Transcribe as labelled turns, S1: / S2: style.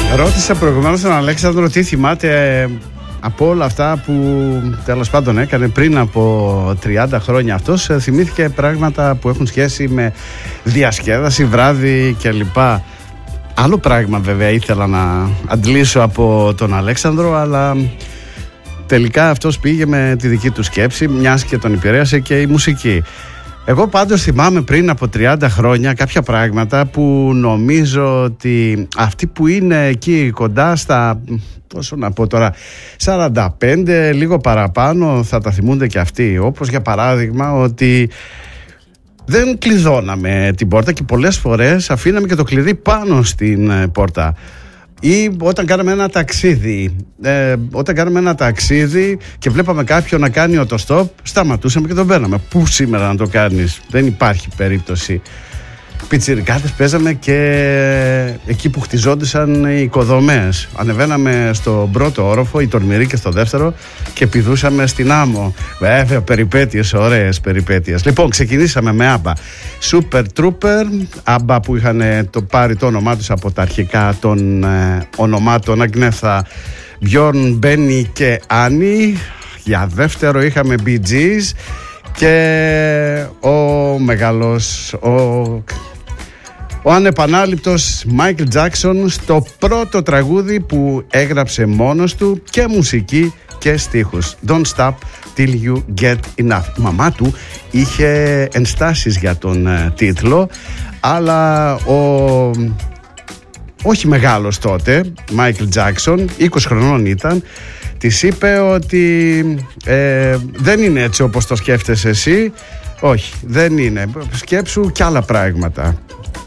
S1: Ρώτησα προηγουμένως τον Αλέξανδρο τι θυμάται από όλα αυτά που τέλος πάντων έκανε πριν από 30 χρόνια. Αυτός θυμήθηκε πράγματα που έχουν σχέση με διασκέδαση, βράδυ κλπ. Άλλο πράγμα βέβαια ήθελα να αντλήσω από τον Αλέξανδρο, αλλά τελικά αυτός πήγε με τη δική του σκέψη, μιας και τον επηρέασε και η μουσική. Εγώ πάντως θυμάμαι πριν από 30 χρόνια κάποια πράγματα που νομίζω ότι αυτοί που είναι εκεί κοντά στα, πόσο να πω τώρα, 45, λίγο παραπάνω, θα τα θυμούνται και αυτοί. Όπως για παράδειγμα ότι δεν κλειδώναμε την πόρτα και πολλές φορές αφήναμε και το κλειδί πάνω στην πόρτα. Ή όταν κάναμε ένα ταξίδι και βλέπαμε κάποιον να κάνει οτοστόπ, σταματούσαμε και τον παίρναμε. Πού σήμερα να το κάνεις? Δεν υπάρχει περίπτωση. Πιτσιρικάδες παίζαμε και εκεί που χτιζόντουσαν οι οικοδομές. Ανεβαίναμε στον πρώτο όροφο, οι τολμηροί και στο δεύτερο, και πηδούσαμε στην άμμο. Βέβαια, περιπέτειες, ωραίες περιπέτειες. Λοιπόν, ξεκινήσαμε με Άμπα. Super Trooper, Άμπα που είχαν πάρει το όνομά τους από τα αρχικά των ονομάτων Αγνέθα, Μπιόρν, Μπένι και Άνι. Για δεύτερο είχαμε Bee Gees και ο μεγάλος, ο ανεπανάληπτος Michael Jackson στο πρώτο τραγούδι που έγραψε μόνος του, και μουσική και στίχους, Don't Stop Till You Get Enough. Η μαμά του είχε ενστάσεις για τον τίτλο, αλλά όχι μεγάλος τότε Michael Jackson, 20 χρονών ήταν, της είπε ότι δεν είναι έτσι όπως το σκέφτεσαι εσύ. Όχι, δεν είναι. Σκέψου κι άλλα πράγματα.